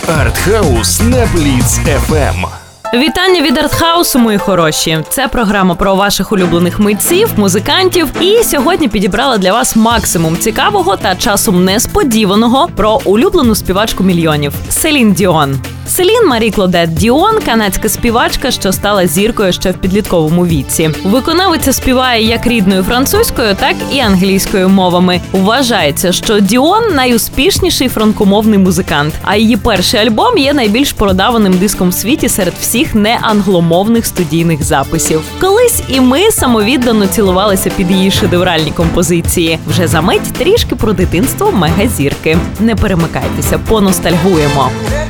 Артхаус на Бліц FM. Вітання від Артхаусу, мої хороші. Це програма про ваших улюблених митців, музикантів. І сьогодні підібрала для вас максимум цікавого та часом несподіваного про улюблену співачку мільйонів – Селін Діон. Селін Марі Клодет Діон – канадська співачка, що стала зіркою ще в підлітковому віці. Виконавиця співає як рідною французькою, так і англійською мовами. Вважається, що Діон – найуспішніший франкомовний музикант, а її перший альбом є найбільш продаваним диском в світі серед всіх неангломовних студійних записів. Колись і ми самовіддано цілувалися під її шедевральні композиції. Вже за мить трішки про дитинство мегазірки. Не перемикайтеся, поностальгуємо.